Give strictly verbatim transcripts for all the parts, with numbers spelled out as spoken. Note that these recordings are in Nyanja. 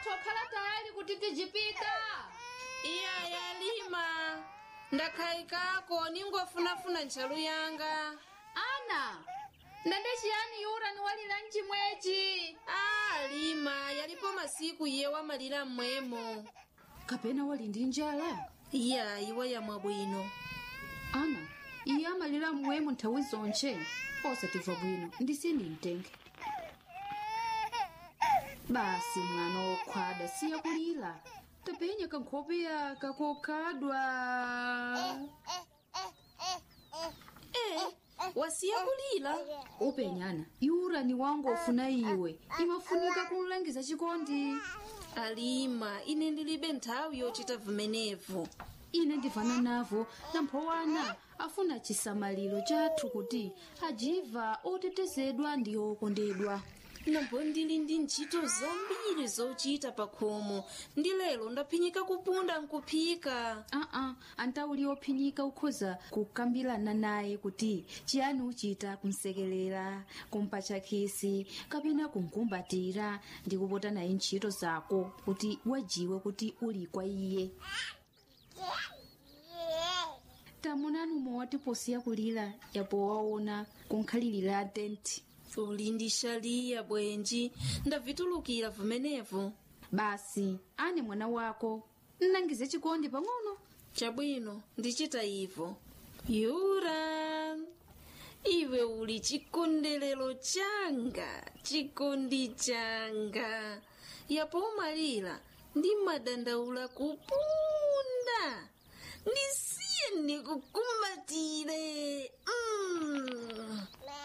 wathu okhala tayali kuti tijipita. Iya yalima ndakhayikako ningofunafuna ntchalu yanga. Ana ndende chiyani yura ni walira mchimwechi? Ah, lima yalipo masiku iye wamalira mmwemo. Kapena wali ndi njala? Iya iwe yamwa bwino. Ana iye amalira mmwemo nthawi zonche osatimva bwino ndisindi mtenge. Basi mwana wokhwada siya kulira tapenya kankhopeya kakokhadwa. Eh, wasiya kulira? Upenyana yura ni wangu ofuna iwe imafunika kumulangiza chikondi. Alima ine ndilibe nthawi yochita vimenevu. Ine ndivana navo namphowana afuna chisamaliro chathu kuti ajiva otetezedwa ndi okondedwa. Nambo ndili ndi ntchito zambiri zochita pakhomo ndi lero ndaphinyika kupunda nkuphika. Aa antauli ophinyika ukhoza kukambirana naye kuti chiyani uchita kumsekelera kumpatcha khisi kapena kumkumbatira ndi kupota naye ntchito zako kuti wajiwe kuti uli kwa iye. Tamunanu mowati posiya kulira yapo waona kunkhalirira tenti. Uli ndi shaliya bwenji ndavitulukira vimenevu. Basi ane mwana wako nnangize chikondi pang'ono. Chabwino ndichita ivo. Yura iwe uli chikondelero changa chikondi changa yapo umalira ndi madandaula kupunda ndisiye ndikukumbatire. mm.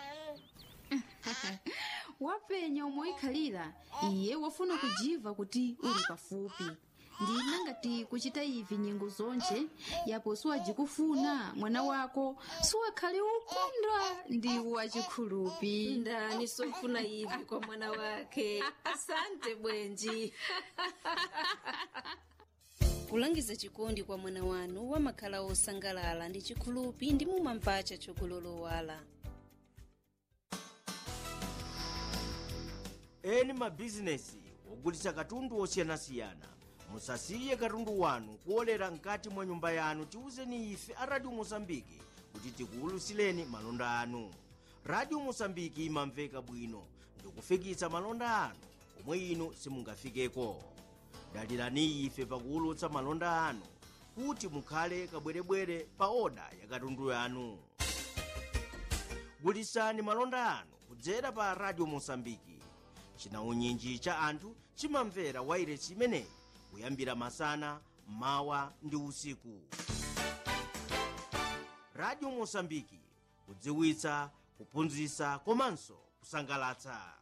Wapenya umoikhalira iye wafuna kujiva kuti uli pafupi. Ndina ngati kuchita ivi nyengo zonche yapo siwajikufuna mwana wako siwakhale ukondwa ndi wachikhulupi. Ndani sofuna ivi kwa mwana wake. Asante bwenji. Kulangiza chikondi kwa mwana wanu wamakhala osangalala ndi chikhulupi ndi mumamvacha chokulolowala. Eni mabizinesi ogulitsa katundu osiyanasiyana musasiye katundu wanu kuolera nkati mwa nyumba yanu. Tiwuzeni ife a Radio Mosambiki kuti tikuwulusileni malonda anu. Radio Mosambiki imamveka bwino ndikufikitsa malonda anu omwe inu simungafikeko. Dalirani ife pakuwulutsa malonda anu kuti mukhale kabwerebwere pa oda ya katundu yanu. Gulisani malonda anu kudzera pa Radio Mosambiki. Chinaunyinji cha anthu chimamvera wairesi imeneyi kuyambira masana, mawa ndi usiku. Radio Mosambiki kudziwitsa, kuphunzitsa komanso kusangalatsa.